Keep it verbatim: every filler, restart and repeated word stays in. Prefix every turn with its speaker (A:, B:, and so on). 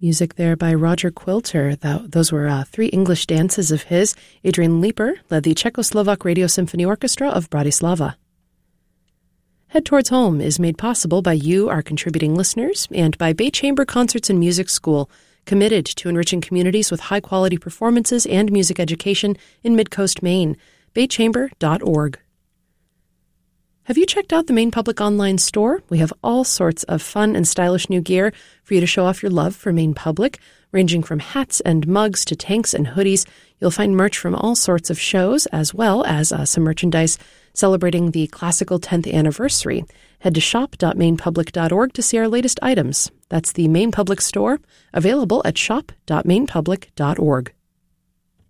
A: Music there by Roger Quilter. That, those were uh, three English dances of his. Adrian Leeper led the Czechoslovak Radio Symphony Orchestra of Bratislava. Head Towards Home is made possible by you, our contributing listeners, and by Bay Chamber Concerts and Music School, committed to enriching communities with high-quality performances and music education in Mid-Coast, Maine. bay chamber dot org. Have you checked out the Maine Public Online Store? We have all sorts of fun and stylish new gear for you to show off your love for Maine Public, ranging from hats and mugs to tanks and hoodies. You'll find merch from all sorts of shows, as well as uh, some merchandise celebrating the classical tenth anniversary. Head to shop dot maine public dot org to see our latest items. That's the Maine Public Store, available at shop dot maine public dot org.